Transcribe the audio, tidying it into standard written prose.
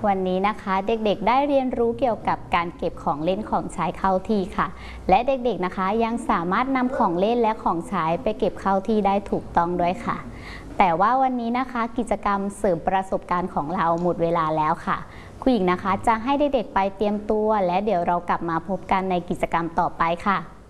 วันนี้นะคะเด็กๆได้เรียนรู้เกี่ยวกับการเก็บของเล่นของใช้เข้าที่ค่ะและเด็กๆนะคะยังสามารถนำของเล่นและของใช้ไปเก็บเข้าที่ได้ถูกต้องด้วยค่ะแต่ว่าวันนี้นะคะกิจกรรมเสริมประสบการณ์ของเราหมดเวลาแล้วค่ะครูหญิงนะคะจะให้เด็กๆไปเตรียมตัวและเดี๋ยวเรากลับมาพบกันในกิจกรรมต่อไปค่ะ